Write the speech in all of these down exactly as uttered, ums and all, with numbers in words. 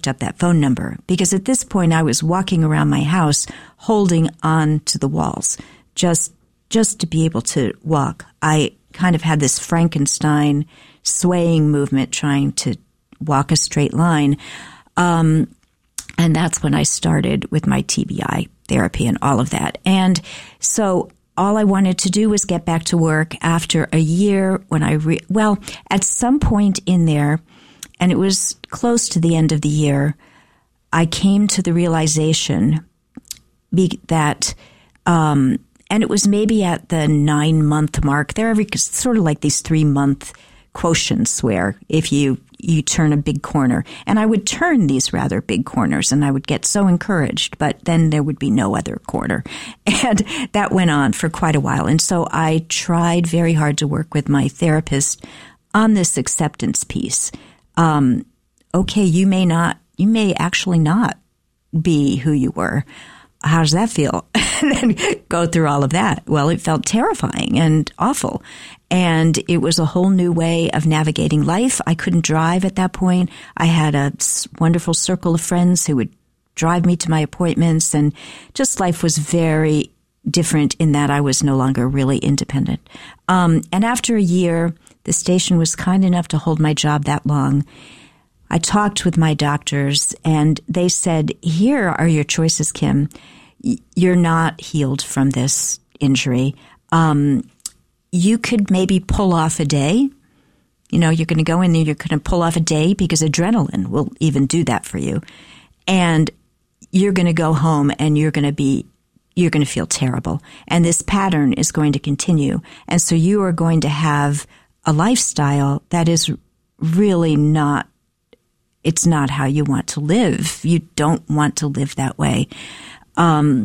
looked up that phone number, because at this point I was walking around my house holding on to the walls just just to be able to walk. I kind of had this Frankenstein swaying movement trying to walk a straight line. Um, and that's when I started with my T B I therapy and all of that. And so all I wanted to do was get back to work after a year when I, re- well, at some point in there, and it was close to the end of the year, I came to the realization be- that, um, and it was maybe at the nine month mark. They're every sort of like these three month quotients where if you you turn a big corner, and I would turn these rather big corners, and I would get so encouraged, but then there would be no other corner, and that went on for quite a while. And so I tried very hard to work with my therapist on this acceptance piece. Um, okay, you may not, you may actually not be who you were. How does that feel? And then go through all of that. Well, it felt terrifying and awful. And it was a whole new way of navigating life. I couldn't drive at that point. I had a wonderful circle of friends who would drive me to my appointments, and just life was very different in that I was no longer really independent. Um, and after a year, the station was kind enough to hold my job that long. I talked with my doctors, and they said, here are your choices, Kim. You're not healed from this injury. Um, you could maybe pull off a day. You know, you're going to go in there, you're going to pull off a day because adrenaline will even do that for you. And you're going to go home and you're going to be, you're going to feel terrible. And this pattern is going to continue. And so you are going to have a lifestyle that is really not, it's not how you want to live. You don't want to live that way. Um,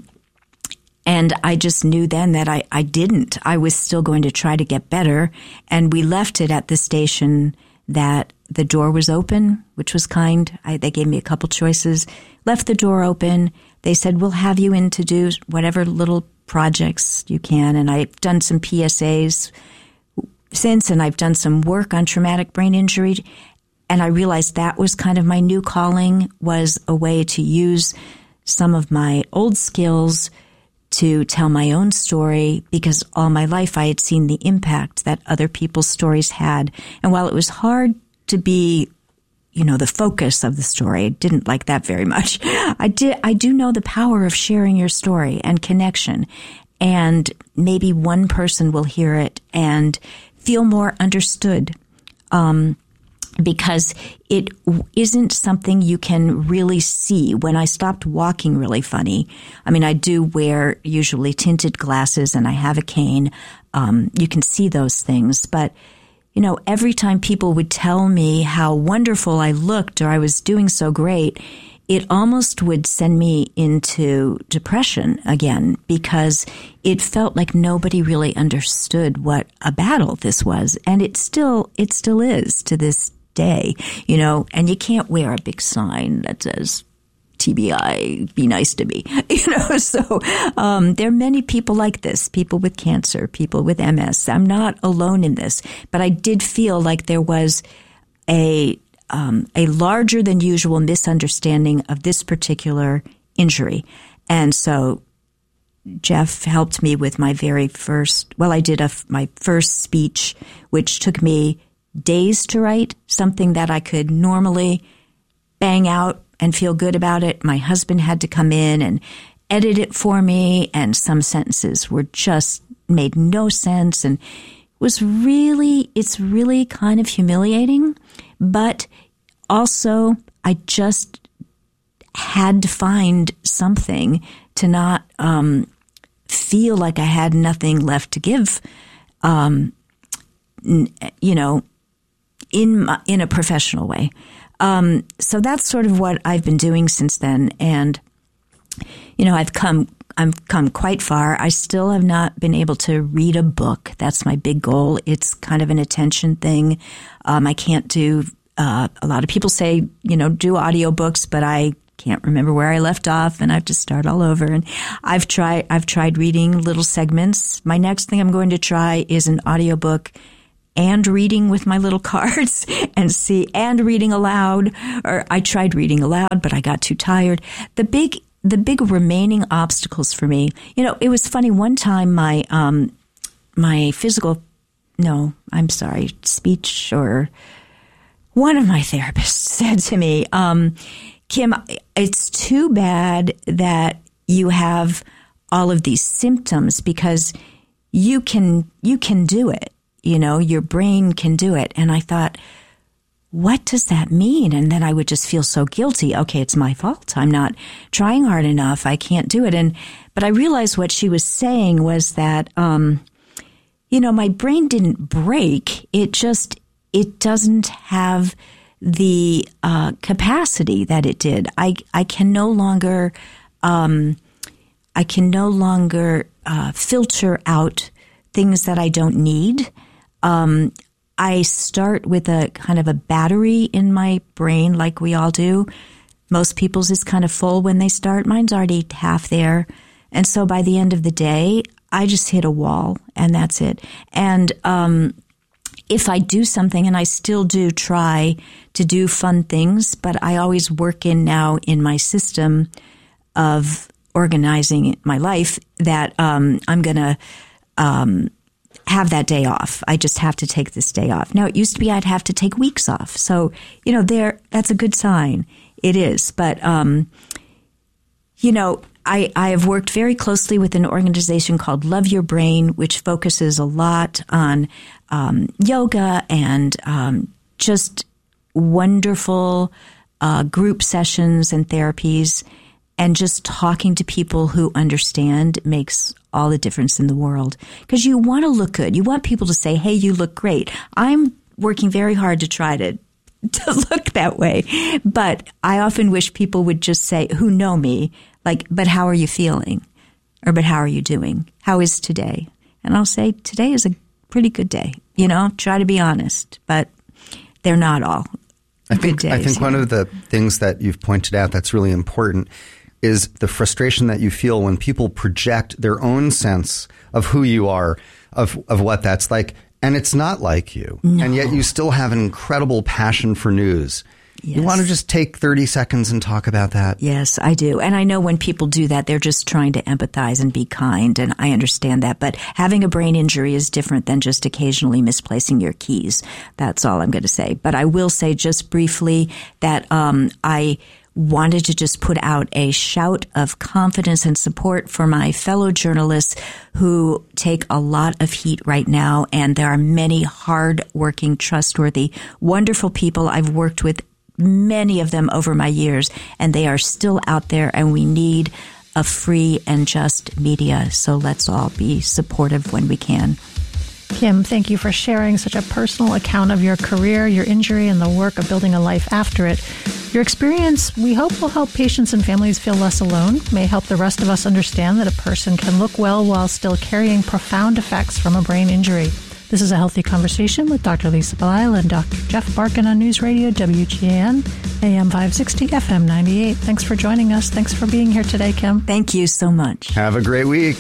and I just knew then that I, I didn't. I was still going to try to get better. And we left it at the station that the door was open, which was kind. I, they gave me a couple choices. Left the door open. They said, we'll have you in to do whatever little projects you can. And I've done some P S As since, and I've done some work on traumatic brain injury. And I realized that was kind of my new calling, was a way to use some of my old skills to tell my own story, because all my life I had seen the impact that other people's stories had. And while it was hard to be, you know, the focus of the story, I didn't like that very much. I did, I do know the power of sharing your story and connection. And maybe one person will hear it and feel more understood. Um, because it isn't something you can really see. When I stopped walking really funny, I mean, I do wear usually tinted glasses and I have a cane. Um, you can see those things. But, you know, every time people would tell me how wonderful I looked or I was doing so great, it almost would send me into depression again, because it felt like nobody really understood what a battle this was. And it still, it still is to this day, you know, and you can't wear a big sign that says T B I, be nice to me, you know, so um, there are many people like this, people with cancer, people with M S. I'm not alone in this, but I did feel like there was a um, a larger than usual misunderstanding of this particular injury. And so Jeff helped me with my very first, well, I did a, my first speech, which took me days to write, something that I could normally bang out and feel good about it. My husband had to come in and edit it for me, and some sentences were just made no sense, and it was really, it's really kind of humiliating, but also I just had to find something to not um, feel like I had nothing left to give, um, you know, in my, in a professional way. Um, so that's sort of what I've been doing since then. And, you know, I've come, I've come quite far. I still have not been able to read a book. That's my big goal. It's kind of an attention thing. Um, I can't do, uh, a lot of people say, you know, do audiobooks, but I can't remember where I left off and I have to start all over. And I've tried, I've tried reading little segments. My next thing I'm going to try is an audiobook and reading with my little cards and see and reading aloud. Or I tried reading aloud, but I got too tired. The big the big remaining obstacles for me, you know, it was funny. One time my um my physical no, I'm sorry, speech or one of my therapists said to me, um, Kim, it's too bad that you have all of these symptoms because you can you can do it. You know, your brain can do it. And I thought, what does that mean? And then I would just feel so guilty. Okay, it's my fault. I'm not trying hard enough. I can't do it. And but I realized what she was saying was that, um, you know, my brain didn't break. It just it doesn't have the uh, capacity that it did. I I can no longer um, I can no longer uh, filter out things that I don't need. Um, I start with a kind of a battery in my brain, like we all do. Most people's is kind of full when they start. Mine's already half there. And so by the end of the day, I just hit a wall and that's it. And, um, if I do something, and I still do try to do fun things, but I always work in now in my system of organizing my life that, um, I'm going to, um, have that day off. I just have to take this day off. Now, it used to be I'd have to take weeks off. So, you know, there, that's a good sign. It is. But, um, you know, I, I have worked very closely with an organization called Love Your Brain, which focuses a lot on um, yoga and um, just wonderful uh, group sessions and therapies. And just talking to people who understand makes all the difference in the world. Because you want to look good. You want people to say, hey, you look great. I'm working very hard to try to, to look that way. But I often wish people would just say, who know me, like, but how are you feeling? Or, but how are you doing? How is today? And I'll say, today is a pretty good day. You know, try to be honest. But they're not all I think, good days. I think one of the things that you've pointed out that's really important is the frustration that you feel when people project their own sense of who you are, of of what that's like, and it's not like you. No. And yet you still have an incredible passion for news. Yes. You want to just take thirty seconds and talk about that? Yes, I do. And I know when people do that, they're just trying to empathize and be kind, and I understand that. But having a brain injury is different than just occasionally misplacing your keys. That's all I'm going to say. But I will say just briefly that um, I wanted to just put out a shout of confidence and support for my fellow journalists who take a lot of heat right now. And there are many hard-working, trustworthy, wonderful people. I've worked with many of them over my years, and they are still out there, and we need a free and just media. So let's all be supportive when we can. Kim, thank you for sharing such a personal account of your career, your injury, and the work of building a life after it. Your experience, we hope, will help patients and families feel less alone, may help the rest of us understand that a person can look well while still carrying profound effects from a brain injury. This is A Healthy Conversation with Doctor Lisa Belisle and Doctor Jeff Barkan on News Radio W G A N, A M five sixty, F M ninety-eight. Thanks for joining us. Thanks for being here today, Kim. Thank you so much. Have a great week.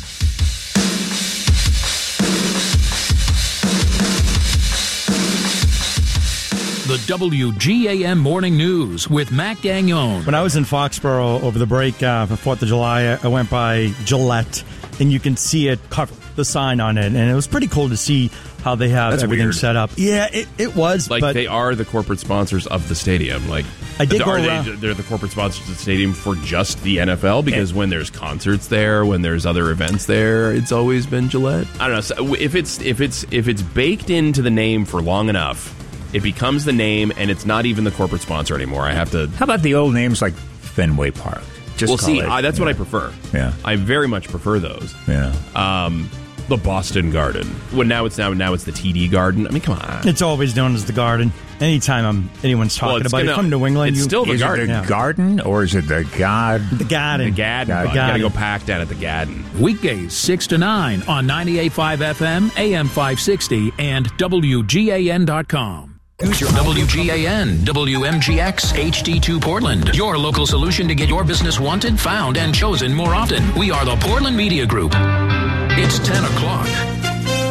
The W G A M Morning News with Matt Gagnon. When I was in Foxborough over the break uh, for fourth of July, I went by Gillette, and you can see it, cover, the sign on it, and it was pretty cool to see how they have That's everything weird. set up. Yeah, it, it was. Like, but they are the corporate sponsors of the stadium. Like, I did are go they, around. They're the corporate sponsors of the stadium for just the N F L, because when there's concerts there, when there's other events there, it's always been Gillette. I don't know. So if it's if it's if it's baked into the name for long enough, it becomes the name, and it's not even the corporate sponsor anymore. I have to. How about the old names like Fenway Park? Just Well, call see, it, I, that's yeah. what I prefer. Yeah. I very much prefer those. Yeah. Um, the Boston Garden. Well, now it's now now it's the T D Garden. I mean, come on. It's always known as the Garden. Anytime I'm, anyone's talking Well, it's about gonna- it from New England, it's you, still the Is Garden. it the Yeah. garden or is it the God? the Garden. The Gaddon. Gaddon. You gotta Gaddon. go pack down at the Gaddon. Weekdays six to nine on ninety-eight point five F M, A M five sixty, and W G A N dot com. W G A N, W M G X, H D two Portland. Your local solution to get your business wanted, found, and chosen more often. We are the Portland Media Group. It's ten o'clock.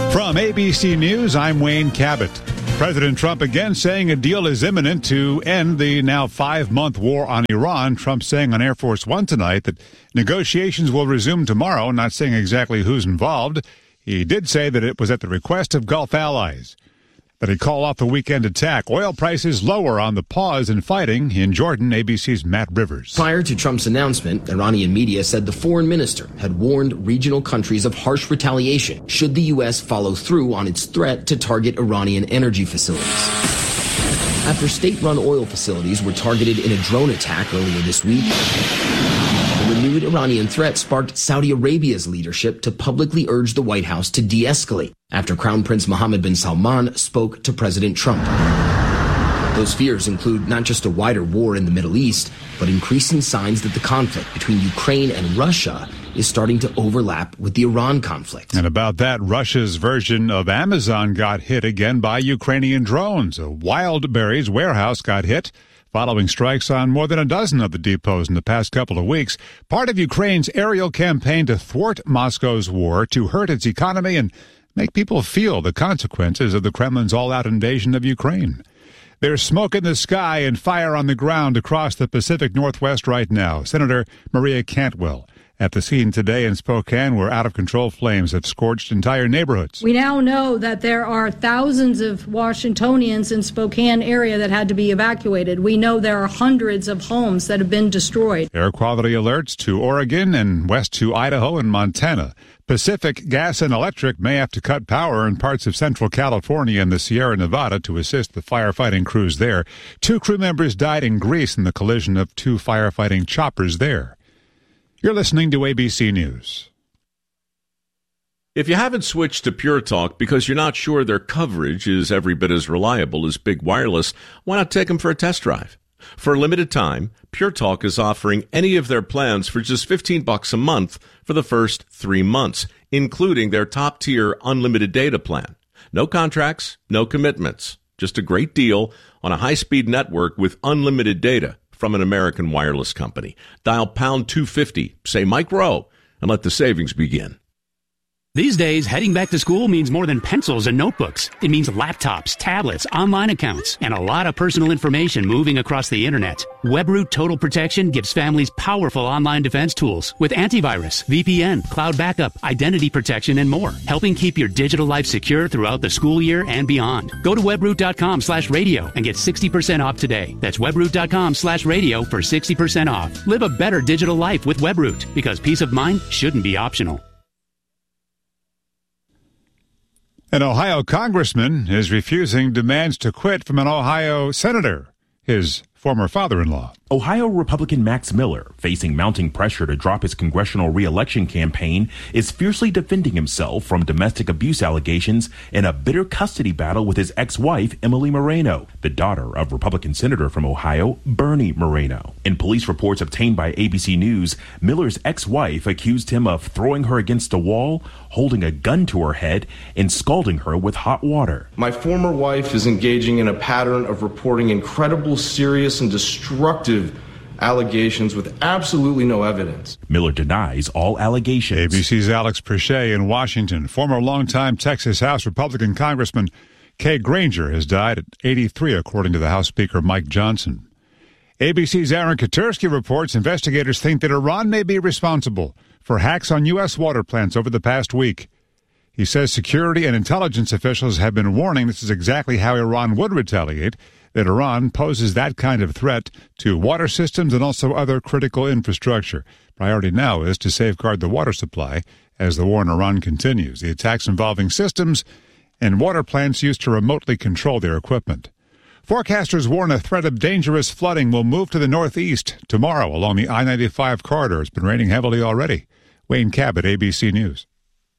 From A B C News, I'm Wayne Cabot. President Trump again saying a deal is imminent to end the now five-month war on Iran. Trump saying on Air Force One tonight that negotiations will resume tomorrow, not saying exactly who's involved. He did say that it was at the request of Gulf allies that he call off the weekend attack. Oil prices lower on the pause in fighting. In Jordan, A B C's Matt Rivers. Prior to Trump's announcement, Iranian media said the foreign minister had warned regional countries of harsh retaliation should the U S follow through on its threat to target Iranian energy facilities. After state-run oil facilities were targeted in a drone attack earlier this week, the renewed Iranian threat sparked Saudi Arabia's leadership to publicly urge the White House to de-escalate after Crown Prince Mohammed bin Salman spoke to President Trump. Those fears include not just a wider war in the Middle East, but increasing signs that the conflict between Ukraine and Russia is starting to overlap with the Iran conflict. And about that, Russia's version of Amazon got hit again by Ukrainian drones. A Wildberries warehouse got hit following strikes on more than a dozen of the depots in the past couple of weeks. Part of Ukraine's aerial campaign to thwart Moscow's war to hurt its economy and make people feel the consequences of the Kremlin's all-out invasion of Ukraine. There's smoke in the sky and fire on the ground across the Pacific Northwest right now. Senator Maria Cantwell at the scene today in Spokane, where out-of-control flames have scorched entire neighborhoods. We now know that there are thousands of Washingtonians in Spokane area that had to be evacuated. We know there are hundreds of homes that have been destroyed. Air quality alerts to Oregon and west to Idaho and Montana. Pacific Gas and Electric may have to cut power in parts of central California and the Sierra Nevada to assist the firefighting crews there. Two crew members died in Greece in the collision of two firefighting choppers there. You're listening to A B C News. If you haven't switched to Pure Talk because you're not sure their coverage is every bit as reliable as Big Wireless, why not take them for a test drive? For a limited time, Pure Talk is offering any of their plans for just fifteen bucks a month for the first three months, including their top-tier unlimited data plan. No contracts, no commitments, just a great deal on a high-speed network with unlimited data from an American wireless company. Dial pound two fifty, say Mike Rowe, and let the savings begin. These days, heading back to school means more than pencils and notebooks. It means laptops, tablets, online accounts, and a lot of personal information moving across the internet. WebRoot Total Protection gives families powerful online defense tools with antivirus, V P N, cloud backup, identity protection, and more, helping keep your digital life secure throughout the school year and beyond. Go to webroot.com slash radio and get sixty percent off today. That's webroot.com slash radio for sixty percent off. Live a better digital life with WebRoot, because peace of mind shouldn't be optional. An Ohio congressman is refusing demands to quit from an Ohio senator, his former father-in-law. Ohio Republican Max Miller, facing mounting pressure to drop his congressional re-election campaign, is fiercely defending himself from domestic abuse allegations in a bitter custody battle with his ex-wife, Emily Moreno, the daughter of Republican Senator from Ohio, Bernie Moreno. In police reports obtained by A B C News, Miller's ex-wife accused him of throwing her against a wall, holding a gun to her head, and scalding her with hot water. My former wife is engaging in a pattern of reporting incredible, serious, and destructive allegations with absolutely no evidence. Miller denies all allegations. A B C's Alex Perche in Washington. Former longtime Texas House Republican Congressman Kay Granger has died at eighty-three, according to the House Speaker Mike Johnson. A B C's Aaron Katursky reports investigators think that Iran may be responsible for hacks on U S water plants over the past week. He says security and intelligence officials have been warning this is exactly how Iran would retaliate, that Iran poses that kind of threat to water systems and also other critical infrastructure. Priority now is to safeguard the water supply as the war in Iran continues. The attacks involving systems and water plants used to remotely control their equipment. Forecasters warn a threat of dangerous flooding will move to the northeast tomorrow along the I ninety-five corridor. It's been raining heavily already. Wayne Cabot, A B C News.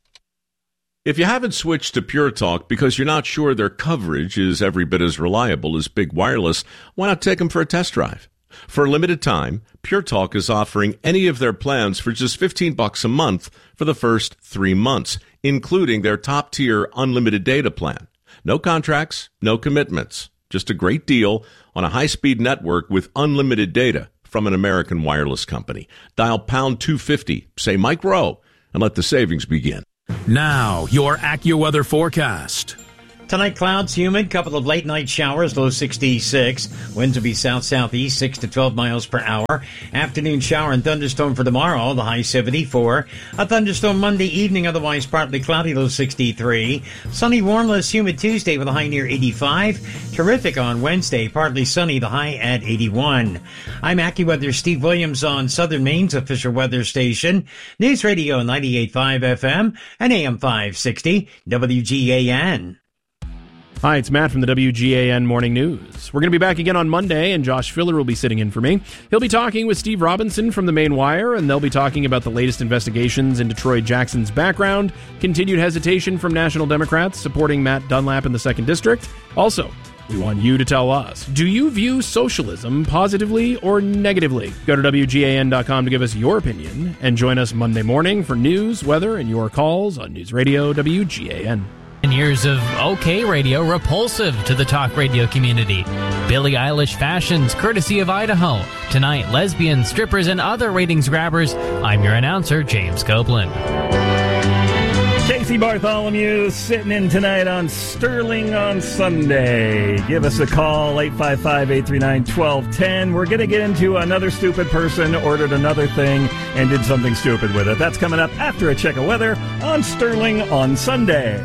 If you haven't switched to Pure Talk because you're not sure their coverage is every bit as reliable as Big Wireless, why not take them for a test drive? For a limited time, Pure Talk is offering any of their plans for just fifteen bucks a month for the first three months, including their top-tier unlimited data plan. No contracts, no commitments, just a great deal on a high-speed network with unlimited data from an American wireless company. Dial pound two fifty, say Mike Rowe, and let the savings begin. Now, your AccuWeather forecast. Tonight, clouds, humid, couple of late-night showers, low sixty-six. Winds will be south-southeast, six to twelve miles per hour. Afternoon shower and thunderstorm for tomorrow, the high seventy-four. A thunderstorm Monday evening, otherwise partly cloudy, low sixty-three. Sunny, warmless, humid Tuesday with a high near eighty-five. Terrific on Wednesday, partly sunny, the high at eighty-one. I'm AccuWeather Steve Williams on Southern Maine's official weather station, News Radio ninety-eight point five F M and A M five sixty, W G A N. Hi, it's Matt from the W G A N Morning News. We're going to be back again on Monday, and Josh Filler will be sitting in for me. He'll be talking with Steve Robinson from the Maine Wire, and they'll be talking about the latest investigations into Troy Jackson's background, continued hesitation from National Democrats supporting Matt Dunlap in the second District. Also, we want you to tell us, do you view socialism positively or negatively? Go to W G A N dot com to give us your opinion, and join us Monday morning for news, weather, and your calls on News Radio W G A N. Years of OK Radio repulsive to the talk radio community. Billie Eilish fashions courtesy of Idaho. Tonight, lesbians, strippers, and other ratings grabbers. I'm your announcer, James Copeland. Casey Bartholomew sitting in tonight on Sterling on Sunday. Give us a call, eight five five, eight three nine, one two one zero. We're going to get into another stupid person ordered another thing and did something stupid with it. That's coming up after a check of weather on Sterling on Sunday.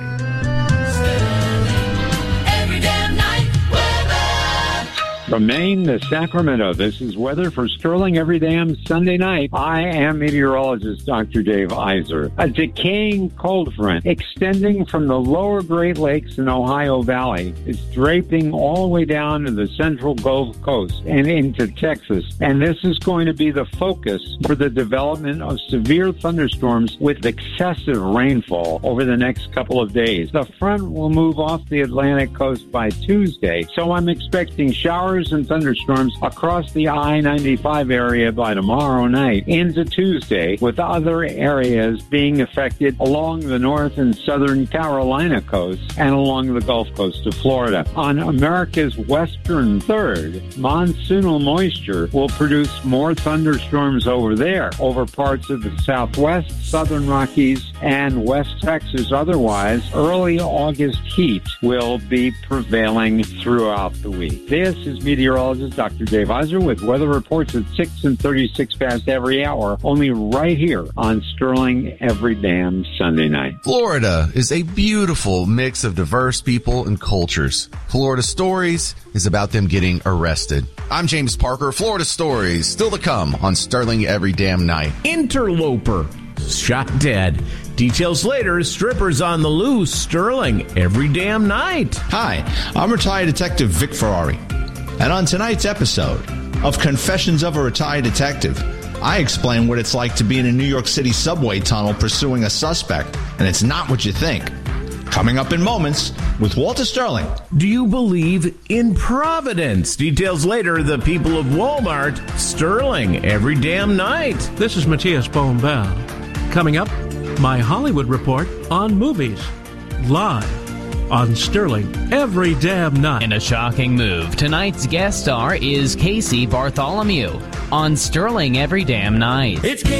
From Maine to Sacramento, this is weather for Sterling every damn Sunday night. I am meteorologist Doctor Dave Iser. A decaying cold front extending from the lower Great Lakes and Ohio Valley is draping all the way down to the central Gulf Coast and into Texas. And this is going to be the focus for the development of severe thunderstorms with excessive rainfall over the next couple of days. The front will move off the Atlantic coast by Tuesday, so I'm expecting showers and thunderstorms across the I ninety-five area by tomorrow night into Tuesday, with other areas being affected along the north and southern Carolina coast and along the Gulf Coast of Florida. On America's western third, monsoonal moisture will produce more thunderstorms over there, over parts of the southwest, southern Rockies, and West Texas. Otherwise, early August heat will be prevailing throughout the week. This is meteorologist Doctor Dave Iser with weather reports at six and thirty-six past every hour, only right here on Sterling every damn Sunday night. Florida is a beautiful mix of diverse people and cultures. Florida Stories is about them getting arrested. I'm James Parker. Florida Stories still to come on Sterling every damn night. Interloper shot dead. Details later. Strippers on the loose. Sterling every damn night. Hi, I'm retired detective Vic Ferrari. And on tonight's episode of Confessions of a Retired Detective, I explain what it's like to be in a New York City subway tunnel pursuing a suspect, and it's not what you think. Coming up in moments with Walter Sterling. Do you believe in Providence? Details later. The people of Walmart. Sterling every damn night. This is Matthias Bohm-Bell. Coming up, my Hollywood report on movies. Live on Sterling every damn night. In a shocking move, tonight's guest star is Casey Bartholomew on Sterling every damn night. It's Casey.